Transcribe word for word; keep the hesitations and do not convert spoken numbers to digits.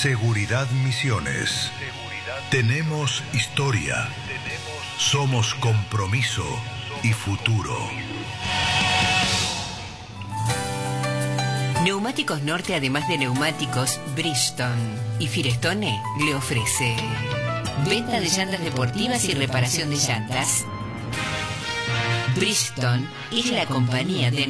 Seguridad Misiones. Tenemos historia. Somos compromiso y futuro. Neumáticos Norte, además de neumáticos, Bridgestone y Firestone le ofrece venta de llantas deportivas y reparación de llantas. Bridgestone es la compañía de